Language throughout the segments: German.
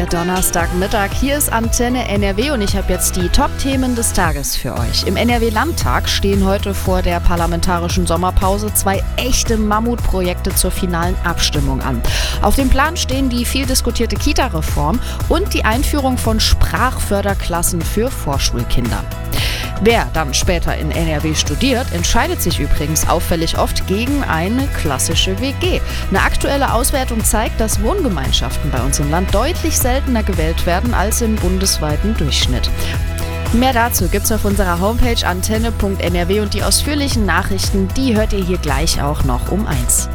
der Donnerstagmittag. Hier ist Antenne NRW und ich habe jetzt die Top-Themen des Tages für euch. Im NRW-Landtag stehen heute vor der parlamentarischen Sommerpause 2 echte Mammutprojekte zur finalen Abstimmung an. Auf dem Plan stehen die viel diskutierte Kita-Reform und die Einführung von Sprachförderklassen für Vorschulkinder. Wer dann später in NRW studiert, entscheidet sich übrigens auffällig oft gegen eine klassische WG. Eine aktuelle Auswertung zeigt, dass Wohngemeinschaften bei uns im Land deutlich seltener gewählt werden als im bundesweiten Durchschnitt. Mehr dazu gibt's auf unserer Homepage antenne.nrw und die ausführlichen Nachrichten, die hört ihr hier gleich auch noch um 1.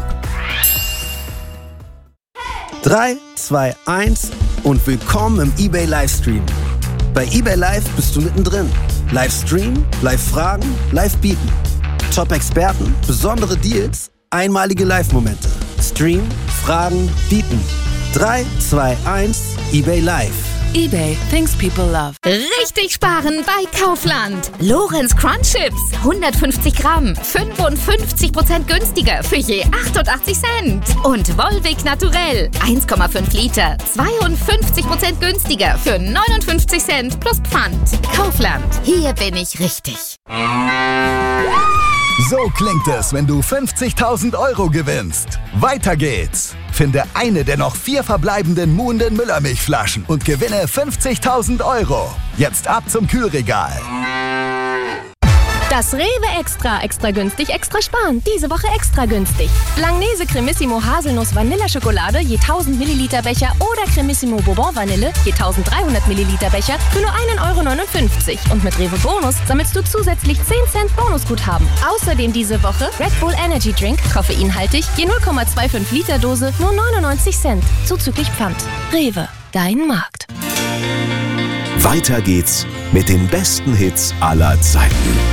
3, 2, 1 und willkommen im eBay Livestream. Bei eBay Live bist du mittendrin. Livestream, Live-Fragen, Live-Bieten. Top-Experten, besondere Deals, einmalige Live-Momente. Stream, Fragen, Bieten. 3, 2, 1, eBay Live. eBay, things people love. Richtig sparen bei Kaufland. Lorenz Crunch Chips, 150 Gramm, 55% günstiger für je 88 Cent. Und Volvic Naturell, 1,5 Liter, 52% günstiger für 59 Cent plus Pfand. Kaufland, hier bin ich richtig. So klingt es, wenn du 50.000 Euro gewinnst. Weiter geht's. Finde eine der noch 4 verbleibenden Muhnden Müllermilchflaschen und gewinne 50.000 Euro. Jetzt ab zum Kühlregal. Das Rewe Extra günstig, extra sparen. Diese Woche extra günstig. Langnese Cremissimo Haselnuss Vanilleschokolade je 1000 Milliliter Becher oder Cremissimo Bourbon Vanille je 1300 Milliliter Becher für nur 1,59 €. Und mit Rewe Bonus sammelst du zusätzlich 10 Cent Bonusguthaben. Außerdem diese Woche Red Bull Energy Drink, koffeinhaltig, je 0,25 Liter Dose, nur 99 Cent. Zuzüglich Pfand. Rewe, dein Markt. Weiter geht's mit den besten Hits aller Zeiten.